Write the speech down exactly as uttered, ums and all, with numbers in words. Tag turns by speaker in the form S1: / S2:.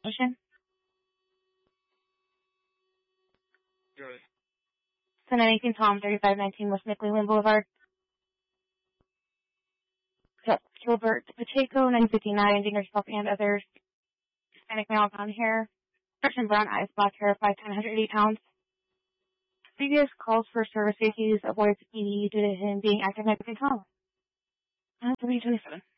S1: Ocean.
S2: Good.
S1: ten eighteen Tom, thirty-five nineteen West McLeland Boulevard. Yep. Gilbert Pacheco, nine fifty-nine, Dangerous Pup and others. Hispanic male, brown hair. Christian brown eyes, black hair, five ten, one hundred eighty pounds. Previous calls for service safeties avoid P D due to him being active in Tom. Uh, three twenty-seven.